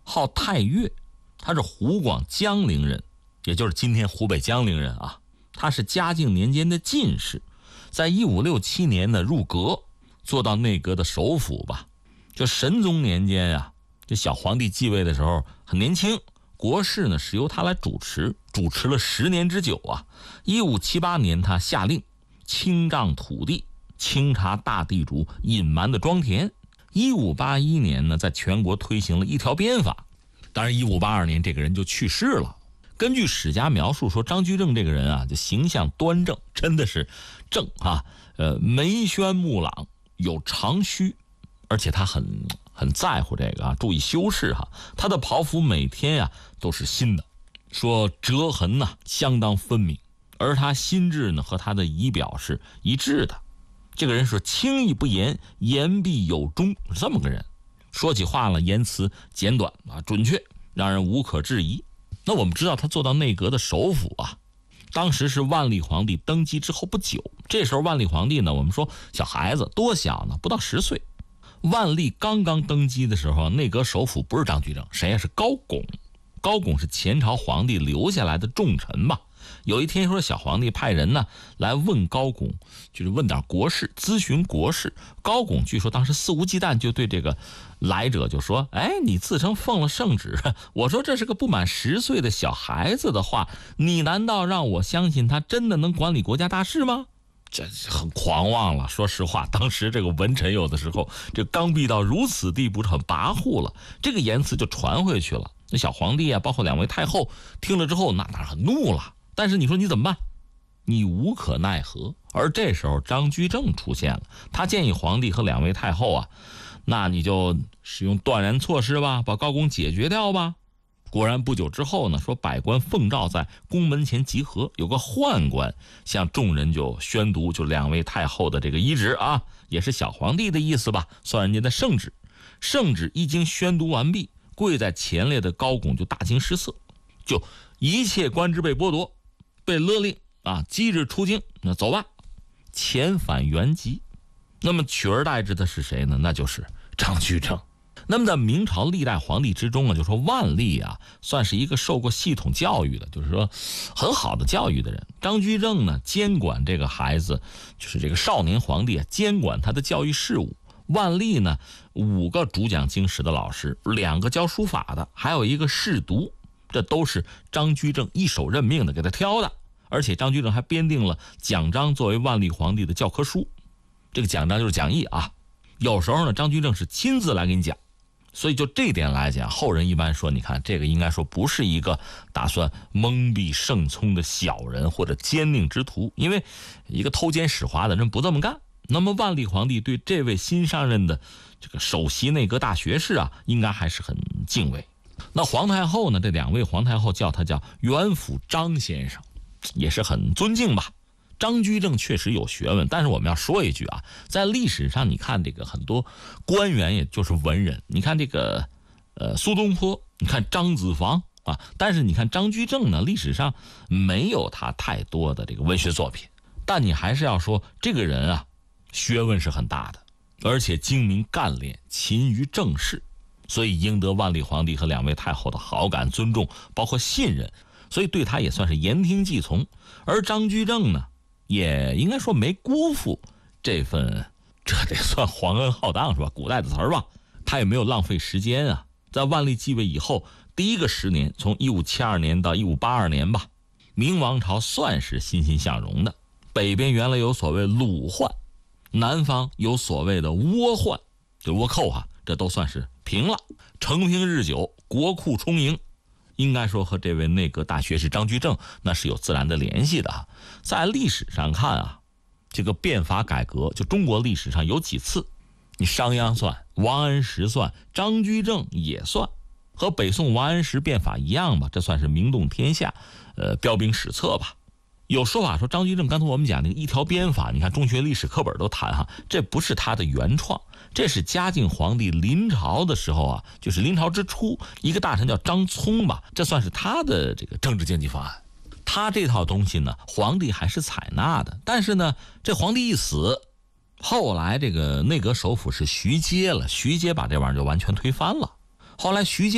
号太岳，他是湖广江陵人，也就是今天湖北江陵人啊。他是嘉靖年间的进士，在1567年呢入阁，做到内阁的首辅吧。就神宗年间啊，这小皇帝继位的时候很年轻，国事呢是由他来主持了10年之久啊。1578年他下令清丈土地，清查大地主隐瞒的庄田。1581年呢，在全国推行了一条鞭法。当然1582年这个人就去世了。根据史家描述说，张居正这个人啊，就形象端正，真的是正啊，眉轩目朗，有长须，而且他很在乎这个啊，注意修饰哈。他的袍服每天呀都是新的，说折痕呢相当分明，而他心智呢和他的仪表是一致的。这个人说轻易不言，言必有终，是这么个人。说起话了，言辞简短啊，准确，让人无可置疑。那我们知道他做到内阁的首辅啊，当时是万历皇帝登基之后不久。这时候万历皇帝呢，我们说小孩子多小呢，不到10岁。万历刚刚登基的时候，内阁首辅不是张居正，谁呀？是高拱。高拱是前朝皇帝留下来的重臣吧。有一天说小皇帝派人呢来问高拱，就是问点国事，咨询国事。高拱据说当时肆无忌惮，就对这个来者就说：哎，你自称奉了圣旨，我说这是个不满10岁的小孩子的话，你难道让我相信他真的能管理国家大事吗？这很狂妄了。说实话，当时这个文臣有的时候这刚愎到如此地步，很跋扈了。这个言辞就传回去了。那小皇帝啊，包括2位太后听了之后，那当然很怒了。但是你说你怎么办？你无可奈何。而这时候张居正出现了，他建议皇帝和2位太后啊，那你就使用断然措施吧，把高拱解决掉吧。果然不久之后呢，说百官奉诏在宫门前集合，有个宦官向众人就宣读就2位太后的这个遗旨啊，也是小皇帝的意思吧，算人家的圣旨。圣旨一经宣读完毕，跪在前列的高拱就大惊失色，就一切官职被剥夺，被勒令啊，即日出京，那走吧，遣返原籍。那么取而代之的是谁呢？那就是张居正。那么在明朝历代皇帝之中啊，就说万历啊，算是一个受过系统教育的，就是说很好的教育的人。张居正呢，监管这个孩子，就是这个少年皇帝啊，监管他的教育事务。万历呢，5个主讲经史的老师，2个教书法的，还有1个侍读，这都是张居正一手任命的，给他挑的。而且张居正还编定了讲章作为万历皇帝的教科书。这个讲章就是讲义啊，有时候呢张居正是亲自来给你讲。所以就这点来讲，后人一般说，你看这个应该说不是一个打算蒙蔽圣聪的小人或者奸佞之徒，因为一个偷奸使滑的人不这么干。那么万历皇帝对这位新上任的这个首席内阁大学士啊，应该还是很敬畏。那皇太后呢，这2位皇太后叫他叫元辅张先生，也是很尊敬吧。张居正确实有学问，但是我们要说一句啊，在历史上你看这个很多官员也就是文人，你看这个苏东坡，你看张子房啊，但是你看张居正呢，历史上没有他太多的这个文学作品，但你还是要说这个人啊，学问是很大的，而且精明干练，勤于政事，所以赢得万历皇帝和2位太后的好感、尊重，包括信任，所以对他也算是言听计从。而张居正呢，也应该说没辜负这份，这得算皇恩浩荡是吧？古代的词儿吧，他也没有浪费时间啊。在万历继位以后，第1个10年，从1572年到1582年吧，明王朝算是欣欣向荣的。北边原来有所谓虏患，南方有所谓的倭患，就倭寇哈，这都算是平了。承平日久，国库充盈。应该说和这位内阁大学士张居正那是有自然的联系的。在历史上看啊，这个变法改革，就中国历史上有几次，你商鞅算，王安石算，张居正也算，和北宋王安石变法一样吧，这算是名动天下，彪兵史册吧。有说法说张居正，刚才我们讲那个一条鞭法，你看中学历史课本都谈哈，这不是他的原创，这是嘉靖皇帝临朝的时候啊，就是临朝之初，一个大臣叫张聪吧，这算是他的这个政治经济方案。他这套东西呢，皇帝还是采纳的，但是呢，这皇帝一死，后来这个内阁首辅是徐阶了，徐阶把这玩意儿就完全推翻了。后来徐阶